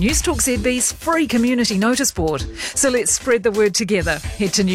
News Talk ZB's free community notice board. So let's spread the word together. Head to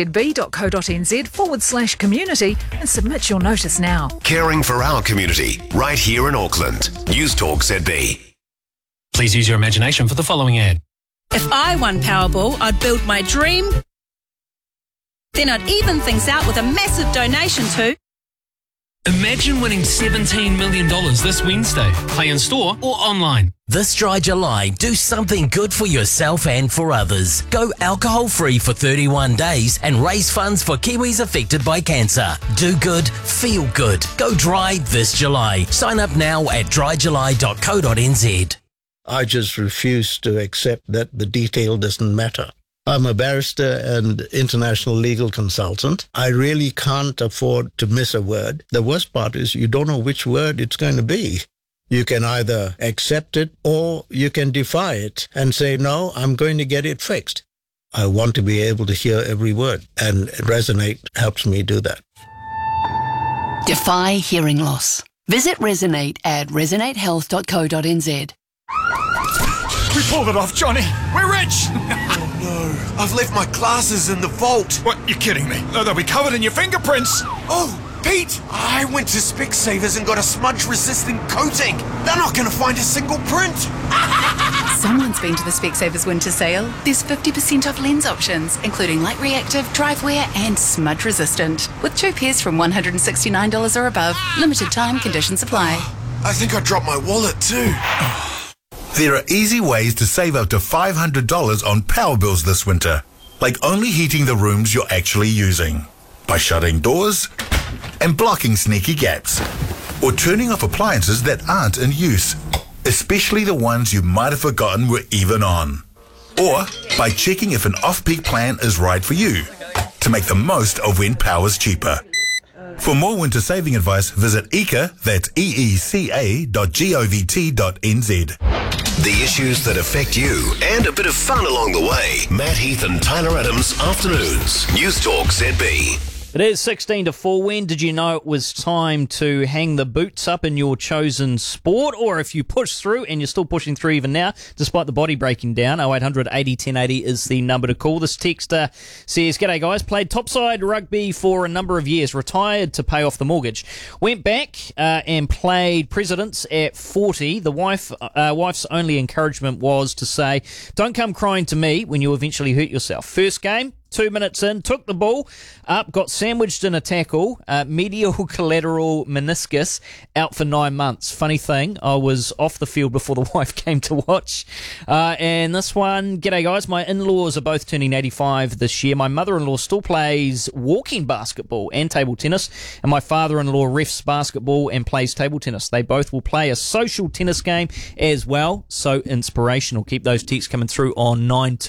newstalkzb.co.nz/community and submit your notice now. Caring for our community, right here in Auckland. News Talk ZB. Please use your imagination for the following ad. If I won Powerball, I'd build my dream. Then I'd even things out with a massive donation to... Imagine winning $17 million this Wednesday. Play in store or online. This dry July, do something good for yourself and for others. Go alcohol-free for 31 days and raise funds for Kiwis affected by cancer. Do good, feel good. Go dry this July. Sign up now at dryjuly.co.nz. I just refuse to accept that the detail doesn't matter. I'm a barrister and international legal consultant. I really can't afford to miss a word. The worst part is you don't know which word it's going to be. You can either accept it or you can defy it and say, no, I'm going to get it fixed. I want to be able to hear every word, and Resonate helps me do that. Defy hearing loss. Visit Resonate at resonatehealth.co.nz. We pulled it off, Johnny. We're rich. Oh no, I've left my glasses in the vault. What, you're kidding me? They'll be covered in your fingerprints. Oh, Pete, I went to Specsavers and got a smudge-resistant coating. They're not going to find a single print. Someone's been to the Specsavers winter sale. There's 50% off lens options, including light reactive, drive wear and smudge resistant. With 2 pairs from $169 or above. Limited time, conditions apply. I think I dropped my wallet too. There are easy ways to save up to $500 on power bills this winter, like only heating the rooms you're actually using, by shutting doors and blocking sneaky gaps, or turning off appliances that aren't in use, especially the ones you might have forgotten were even on, or by checking if an off-peak plan is right for you, to make the most of when power's cheaper. For more winter saving advice, visit EECA, that's eeca.govt.nz. The issues that affect you and a bit of fun along the way. Matt Heath and Tyler Adams, Afternoons. News Talk ZB. It is 16 to 4. When did you know it was time to hang the boots up in your chosen sport? Or if you push through, and you're still pushing through even now, despite the body breaking down, 0800 80 1080 is the number to call. This texter says, "G'day guys, played topside rugby for a number of years, retired to pay off the mortgage. Went back and played Presidents at 40. The wife's only encouragement was to say, don't come crying to me when you eventually hurt yourself. First game, 2 minutes in, took the ball up, got sandwiched in a tackle, medial collateral meniscus, out for 9 months. Funny thing, I was off the field before the wife came to watch. And this one, g'day guys, my in-laws are both turning 85 this year. My mother-in-law still plays walking basketball and table tennis, and my father-in-law refs basketball and plays table tennis. They both will play a social tennis game as well, so inspirational. Keep those texts coming through on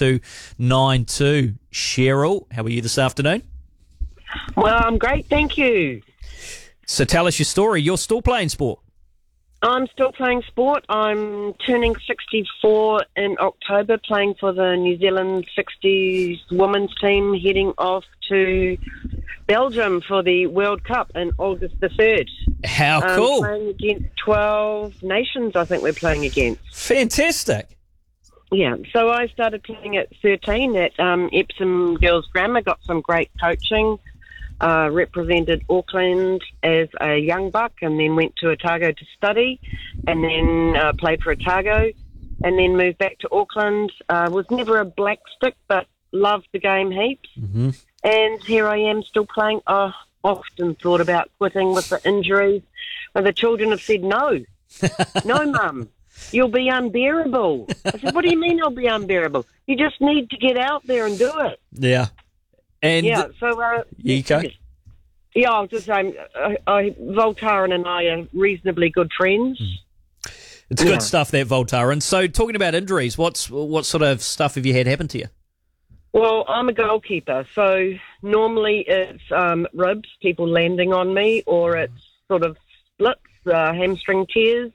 9292. Cheryl, how are you this afternoon? Well, I'm great, thank you. So tell us your story. You're still playing sport? I'm still playing sport. I'm turning 64 in October, playing for the New Zealand 60s women's team, heading off to Belgium for the World Cup in August the 3rd. How cool. Playing against 12 nations, I think we're playing against. Fantastic. Yeah, so I started playing at 13 at Epsom Girls Grammar, got some great coaching, represented Auckland as a young buck, and then went to Otago to study, and then played for Otago, and then moved back to Auckland. Was never a black stick, but loved the game heaps. Mm-hmm. And here I am still playing. Often thought about quitting with the injuries, but the children have said no. No, Mum. You'll be unbearable. I said, what do you mean I'll be unbearable? You just need to get out there and do it. Yeah. And yeah, so... Eco? Yeah, I was just saying, Voltaren and I are reasonably good friends. It's good stuff, that Voltaren. So, talking about injuries, what sort of stuff have you had happen to you? Well, I'm a goalkeeper, so normally it's ribs, people landing on me, or it's sort of splits, hamstring tears.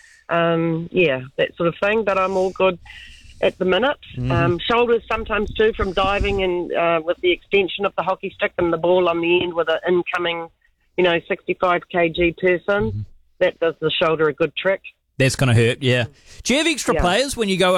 That sort of thing, but I'm all good at the minute. Shoulders sometimes too from diving and with the extension of the hockey stick and the ball on the end with an incoming, 65 kg person. That does the shoulder a good trick. That's going to hurt, yeah. Do you have extra players when you go